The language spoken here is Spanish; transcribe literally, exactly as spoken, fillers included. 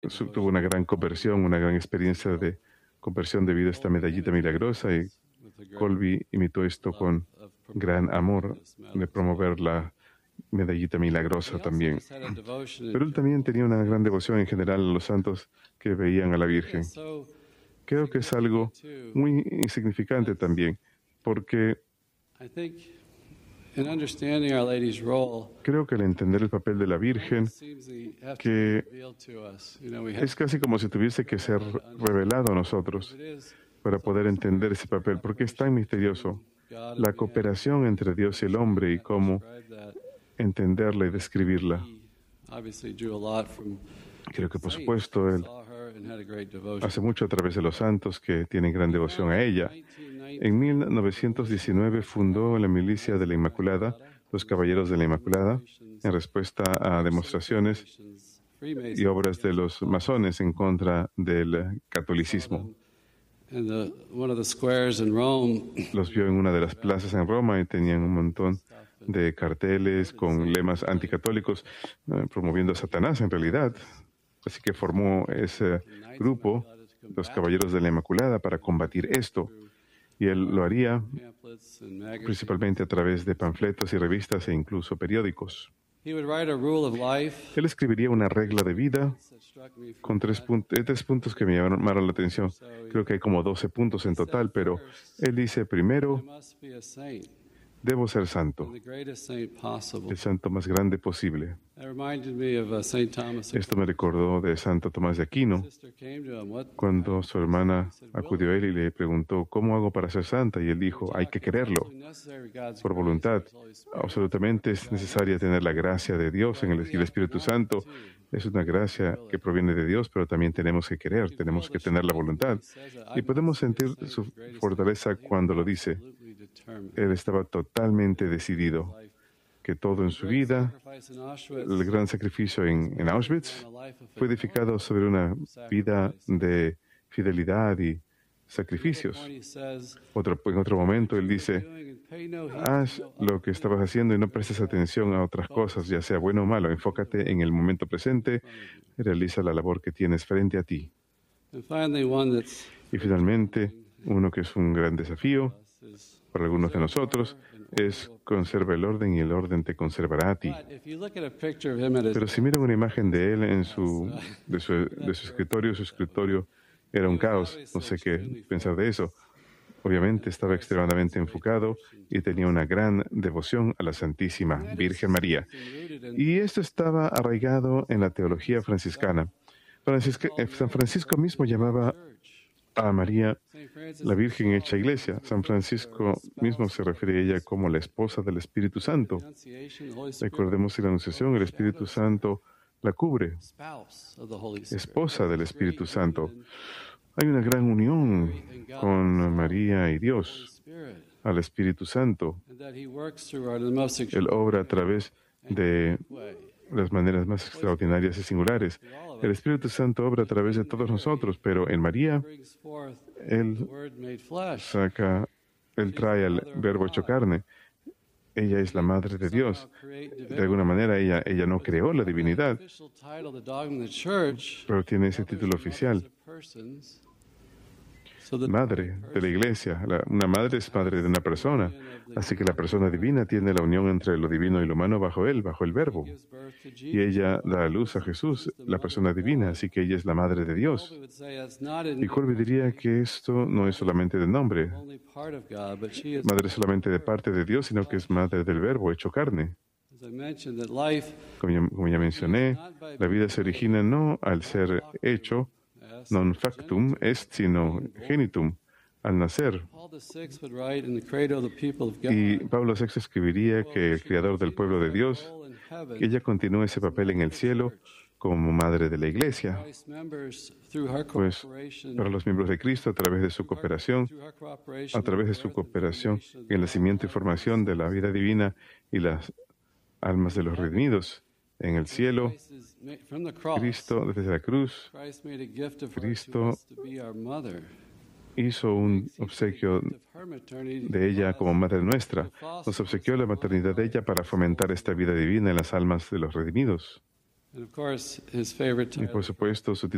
su- tuvo una gran conversión, una gran experiencia de conversión debido a esta medallita milagrosa, y Colby imitó esto con gran amor de promover la medallita milagrosa también. Pero él también tenía una gran devoción en general a los santos que veían a la Virgen. Creo que es algo muy insignificante también, porque creo que al entender el papel de la Virgen, que es casi como si tuviese que ser revelado a nosotros para poder entender ese papel, porque es tan misterioso. La cooperación entre Dios y el hombre y cómo entenderla y describirla. Creo que, por supuesto, él hace mucho a través de los santos que tienen gran devoción a ella. En mil novecientos diecinueve fundó la Milicia de la Inmaculada, los Caballeros de la Inmaculada, en respuesta a demostraciones y obras de los masones en contra del catolicismo. Los vio en una de las plazas en Roma y tenían un montón de carteles con lemas anticatólicos, eh, promoviendo a Satanás en realidad. Así que formó ese grupo, los Caballeros de la Inmaculada, para combatir esto. Y él lo haría principalmente a través de panfletos y revistas e incluso periódicos. Él escribiría una regla de vida con tres, puntos, tres puntos que me llamaron la atención. Creo que hay como doce puntos en total, pero él dice, primero, debo ser santo, el santo más grande posible. Esto me recordó de Santo Tomás de Aquino, cuando su hermana acudió a él y le preguntó, ¿cómo hago para ser santa? Y él dijo, hay que quererlo, por voluntad. Absolutamente es necesaria tener la gracia de Dios en el, y el Espíritu Santo. Es una gracia que proviene de Dios, pero también tenemos que querer, tenemos que tener la voluntad. Y podemos sentir su fortaleza cuando lo dice. Él estaba totalmente decidido que todo en su vida, el gran sacrificio en, en Auschwitz, fue edificado sobre una vida de fidelidad y sacrificios. Otro, en otro momento él dice, haz lo que estabas haciendo y no prestes atención a otras cosas, ya sea bueno o malo. Enfócate en el momento presente y realiza la labor que tienes frente a ti. Y finalmente, uno que es un gran desafío para algunos de nosotros es conserva el orden y el orden te conservará a ti. Pero si miran una imagen de él en su, de, su, de su escritorio, su escritorio era un caos. No sé qué pensar de eso. Obviamente estaba extremadamente enfocado y tenía una gran devoción a la Santísima Virgen María. Y esto estaba arraigado en la teología franciscana. Francisca, San Francisco mismo llamaba a María la Virgen hecha Iglesia. San Francisco mismo se refiere a ella como la esposa del Espíritu Santo. Recordemos en la Anunciación, el Espíritu Santo la cubre, esposa del Espíritu Santo. Hay una gran unión con María y Dios, al Espíritu Santo. Él obra a través de las maneras más extraordinarias y singulares. El Espíritu Santo obra a través de todos nosotros, pero en María, Él saca, Él trae al Verbo hecho carne. Ella es la Madre de Dios. De alguna manera, ella, ella no creó la divinidad, pero tiene ese título oficial. Madre de la Iglesia. La, una madre es madre de una persona. Así que la persona divina tiene la unión entre lo divino y lo humano bajo él, bajo el Verbo. Y ella da a luz a Jesús, la persona divina, así que ella es la Madre de Dios. Y Colby diría que esto no es solamente de nombre, madre solamente de parte de Dios, sino que es madre del Verbo hecho carne. Como ya, como ya mencioné, la vida se origina no al ser hecho, non factum est, sino genitum, al nacer. Y Pablo sexto escribiría que el Creador del pueblo de Dios, que ella continúe ese papel en el cielo como madre de la Iglesia. Pues para los miembros de Cristo, a través de su cooperación, a través de su cooperación en el nacimiento y formación de la vida divina y las almas de los redimidos, en el cielo, Cristo, desde la cruz, Cristo hizo un obsequio de ella como Madre nuestra. Nos obsequió la maternidad de ella para fomentar esta vida divina en las almas de los redimidos. Y por supuesto, su